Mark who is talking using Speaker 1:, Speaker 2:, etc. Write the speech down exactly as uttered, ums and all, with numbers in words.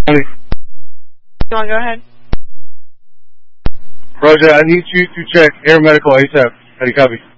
Speaker 1: Go on, go ahead.
Speaker 2: Roger, I need you to check air medical ASAP. How do you copy?